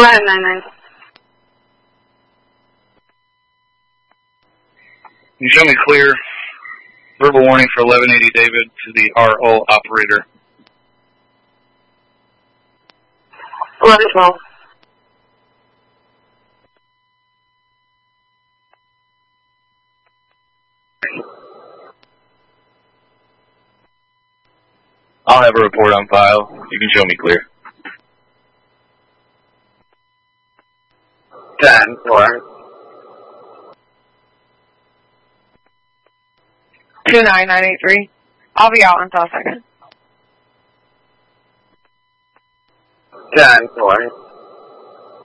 1199. Can you show me clear? Verbal warning for 1180 David to the RO operator. 1112. I'll have a report on file. You can show me clear. 10-4. 29983. I'll be out until a second. 10-4.